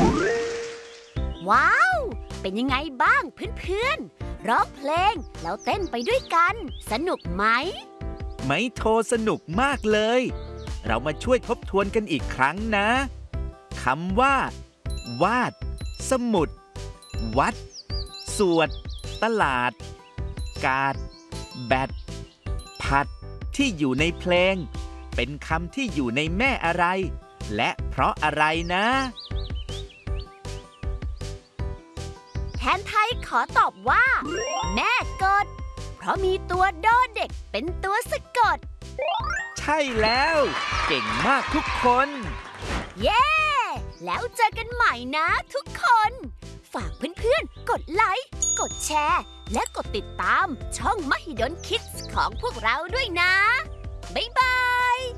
ว้าว เป็นยังไงบ้างเพื่อนๆร้องเพลงแล้วเต้นไปด้วยกัน สนุกไหมไมโทรสนุกมากเลย เรามาช่วยทบทวนกันอีกครั้งนะคำว่า วาด สมุด วัด สวด ตลาด กาด แบด ผัด ที่อยู่ในเพลง เป็นคำที่อยู่ในแม่อะไร และเพราะอะไรนะแทนไทยขอตอบว่า แม่กด เพราะมีตัวดอเด็กเป็นตัวสะกดใช่แล้ว เก่งมากทุกคนเย้ แล้วเจอกันใหม่นะทุกคน ฝากเพื่อนๆ กดไลค์ กดแชร์ และกดติดตามช่องมหิดลคิดส์ของพวกเราด้วยนะ บ๊ายบาย